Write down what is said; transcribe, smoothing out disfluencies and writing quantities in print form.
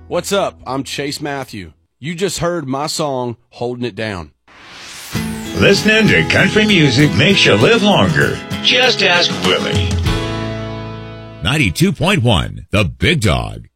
What's up? I'm Chase Matthew. You just heard my song, Holding It Down. Listening to country music makes you live longer. Just ask Willie. 92.1, The Big Dog.